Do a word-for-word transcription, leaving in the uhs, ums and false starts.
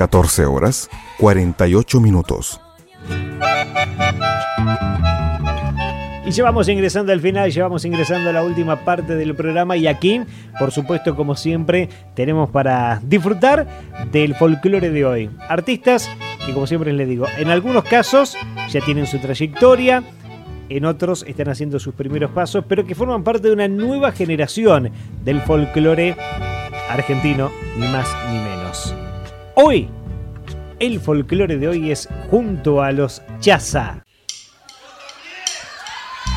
catorce horas, cuarenta y ocho minutos. Y ya vamos ingresando al final, ya vamos ingresando a la última parte del programa y aquí, por supuesto, como siempre, tenemos para disfrutar del folclore de hoy. Artistas que, como siempre les digo, en algunos casos ya tienen su trayectoria, en otros están haciendo sus primeros pasos, pero que forman parte de una nueva generación del folclore argentino, ni más ni menos. Hoy, el folclore de hoy es Junto a los Chaza.